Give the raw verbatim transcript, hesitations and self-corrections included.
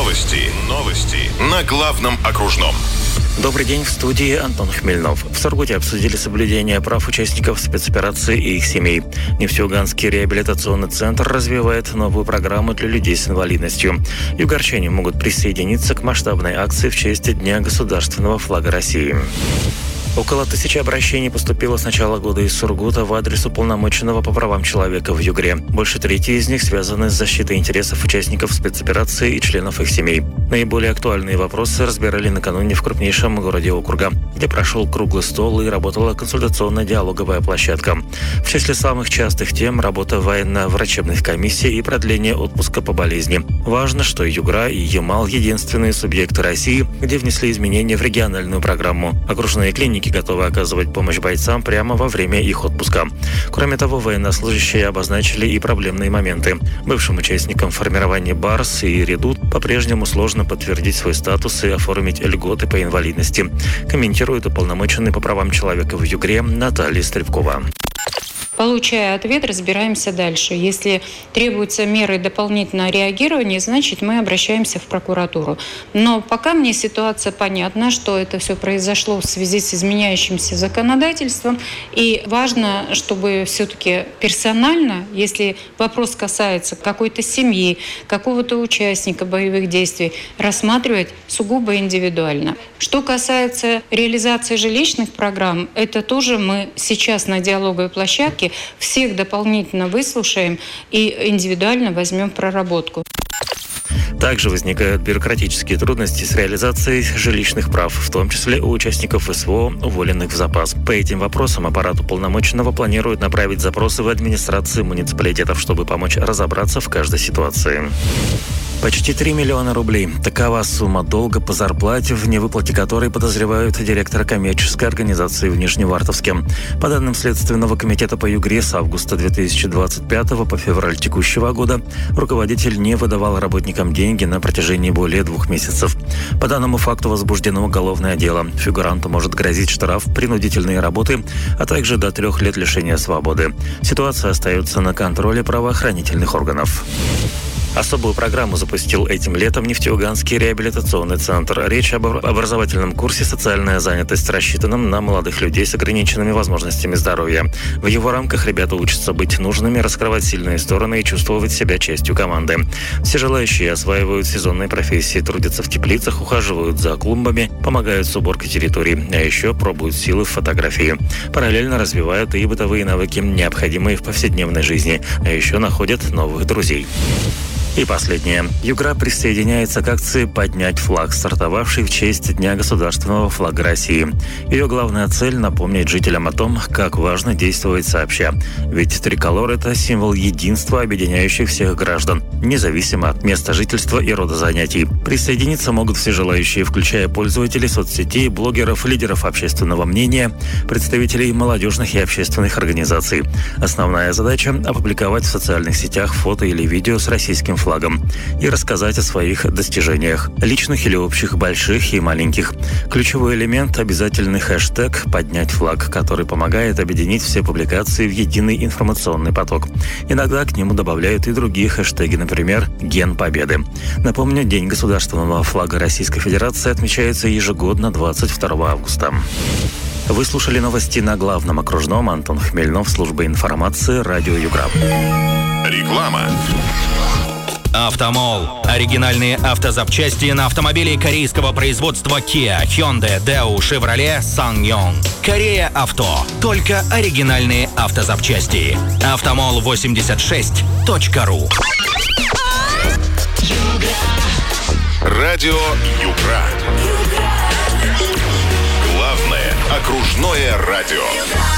Новости. Новости на главном окружном. Добрый день, в студии Антон Хмельнов. В Сургуте обсудили соблюдение прав участников спецоперации и их семей. Нефтеюганский реабилитационный центр развивает новую программу для людей с инвалидностью. Югорчане могут присоединиться к масштабной акции в честь Дня государственного флага России. Около тысячи обращений поступило с начала года из Сургута в адрес уполномоченного по правам человека в Югре. Больше трети из них связаны с защитой интересов участников спецоперации и членов их семей. Наиболее актуальные вопросы разбирали накануне в крупнейшем городе округа, где прошел круглый стол и работала консультационно-диалоговая площадка. В числе самых частых тем – работа военно-врачебных комиссий и продление отпуска по болезни. Важно, что Югра и Ямал – единственные субъекты России, где внесли изменения в региональную программу. Окружные клиники готовы оказывать помощь бойцам прямо во время их отпуска. Кроме того, военнослужащие обозначили и проблемные моменты. Бывшим участникам формирования БАРС и Редут по-прежнему сложно подтвердить свой статус и оформить льготы по инвалидности, комментирует уполномоченный по правам человека в Югре Наталья Стрелкова. Получая ответ, разбираемся дальше. Если требуются меры дополнительного реагирования, значит, мы обращаемся в прокуратуру. Но пока мне ситуация понятна, что это все произошло в связи с изменяющимся законодательством. И важно, чтобы все-таки персонально, если вопрос касается какой-то семьи, какого-то участника боевых действий, рассматривать сугубо индивидуально. Что касается реализации жилищных программ, это тоже мы сейчас на диалоговой площадке всех дополнительно выслушаем и индивидуально возьмем в проработку. Также возникают бюрократические трудности с реализацией жилищных прав, в том числе у участников СВО, уволенных в запас. По этим вопросам аппарат уполномоченного планирует направить запросы в администрации муниципалитетов, чтобы помочь разобраться в каждой ситуации. Почти три миллиона рублей. Такова сумма долга по зарплате, в невыплате которой подозревают директора коммерческой организации в Нижневартовске. По данным Следственного комитета по Югре, с августа две тысячи двадцать пятого по февраль текущего года руководитель не выдавал работникам деньги на протяжении более двух месяцев. По данному факту возбуждено уголовное дело. Фигуранту может грозить штраф, принудительные работы, а также до трех лет лишения свободы. Ситуация остается на контроле правоохранительных органов. Особую программу запустил этим летом Нефтеюганский реабилитационный центр. Речь об образовательном курсе «Социальная занятость», рассчитанном на молодых людей с ограниченными возможностями здоровья. В его рамках ребята учатся быть нужными, раскрывать сильные стороны и чувствовать себя частью команды. Все желающие осваивают сезонные профессии, трудятся в теплицах, ухаживают за клумбами, помогают с уборкой территорий, а еще пробуют силы в фотографии. Параллельно развивают и бытовые навыки, необходимые в повседневной жизни, а еще находят новых друзей. И последнее. Югра присоединяется к акции «Поднять флаг», стартовавшей в честь Дня государственного флага России. Ее главная цель – напомнить жителям о том, как важно действовать сообща. Ведь триколор – это символ единства, объединяющий всех граждан, независимо от места жительства и рода занятий. Присоединиться могут все желающие, включая пользователей соцсетей, блогеров, лидеров общественного мнения, представителей молодежных и общественных организаций. Основная задача – опубликовать в социальных сетях фото или видео с российским флагом и рассказать о своих достижениях, личных или общих, больших и маленьких. Ключевой элемент – обязательный хэштег «Поднять флаг», который помогает объединить все публикации в единый информационный поток. Иногда к нему добавляют и другие хэштеги, например, «Ген Победы». Напомню, День государственного флага Российской Федерации отмечается ежегодно двадцать второго августа. Вы слушали новости на главном окружном. Антон Хмельнов, служба информации, радио Югра. Реклама. Автомол. Оригинальные автозапчасти на автомобили корейского производства Kia, Hyundai, Daewoo, Chevrolet, SsangYong. Корея Авто. Только оригинальные автозапчасти. автомол восемьдесят шесть точка ру. Радио Югра. Главное окружное радио.